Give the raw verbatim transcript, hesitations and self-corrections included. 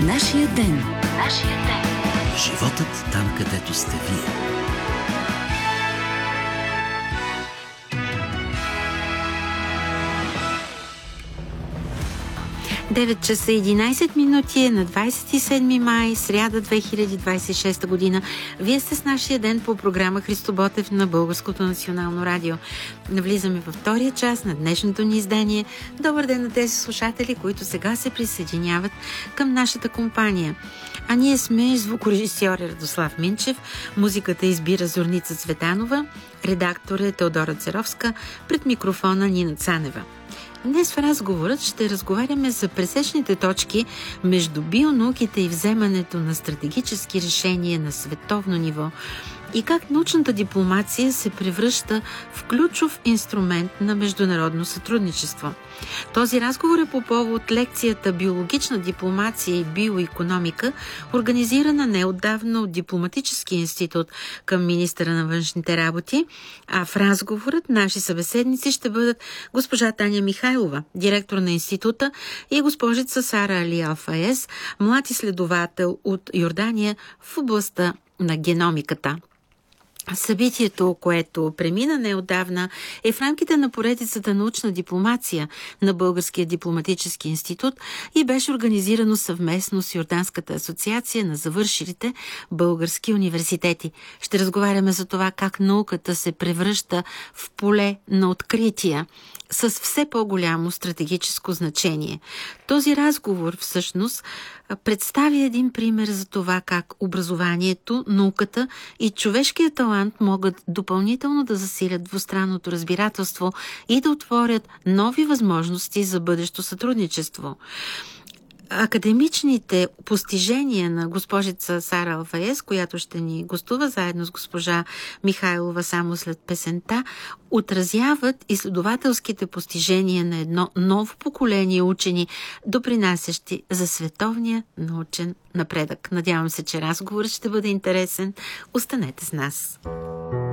Нашия ден. Нашия ден. Животът там, където сте вие. девет часа и единайсет минути е на двайсет и седми май, сряда две хиляди двайсет и шеста година. Вие сте с нашия ден по програма Христо Ботев на Българското национално радио. Навлизаме във втория час на днешното ни издание. Добър ден на тези слушатели, които сега се присъединяват към нашата компания. А ние сме звукорежисьор Радослав Минчев, музиката избира Зорница Цветанова, редактор е Теодора Церовска, пред микрофона Нина Цанева. Днес в разговорът ще разговаряме за пресечните точки между бионауките и вземането на стратегически решения на световно ниво и как научната дипломация се превръща в ключов инструмент на международно сътрудничество. Този разговор е по повод лекцията «Биологична дипломация и биоикономика», организирана неотдавна от Дипломатическия институт към министъра на външните работи, а в разговорът наши събеседници ще бъдат госпожа Таня Михайлова, директор на института, и госпожица Сара Али Алфаес, млад изследовател от Йордания в областта на геномиката. Събитието, което премина неотдавна, е в рамките на поредицата научна дипломация на Българския дипломатически институт и беше организирано съвместно с Йорданската асоциация на завършилите български университети. Ще разговаряме за това как науката се превръща в поле на открития с все по-голямо стратегическо значение. Този разговор всъщност представи един пример за това как образованието, науката и човешкият талант могат допълнително да засилят двустранното разбирателство и да отворят нови възможности за бъдещо сътрудничество. Академичните постижения на госпожица Сара Алфаес, която ще ни гостува заедно с госпожа Михайлова само след песента, отразяват изследователските постижения на едно ново поколение учени, допринасящи за световния научен напредък. Надявам се, че разговорът ще бъде интересен. Останете с нас.